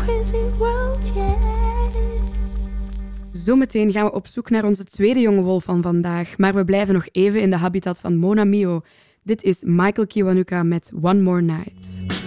crazy world, yeah. Zometeen gaan we op zoek naar onze tweede jonge wolf van vandaag, maar we blijven nog even in de habitat van Mona Mio. Dit is Michael Kiwanuka met One More Night.